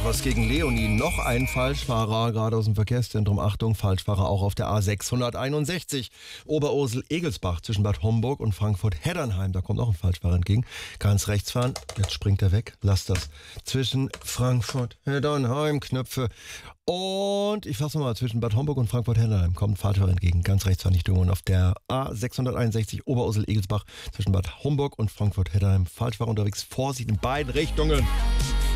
was gegen Leonie. Noch ein Falschfahrer, gerade aus dem Verkehrszentrum. Achtung, Falschfahrer auch auf der A661. Oberursel-Egelsbach zwischen Bad Homburg und Frankfurt-Heddernheim. Da kommt auch ein Falschfahrer entgegen. Ganz rechts fahren. Jetzt springt er weg. Lasst das. Zwischen Frankfurt-Heddernheim, Knöpfe. Und ich fasse mal, zwischen Bad Homburg und Frankfurt-Heddernheim kommt ein Falschfahrer entgegen. Ganz rechts fahren, nicht tun. Und auf der A661 Oberursel-Egelsbach zwischen Bad Homburg und Frankfurt-Heddernheim. Falschfahrer unterwegs. Vorsicht in beiden Richtungen.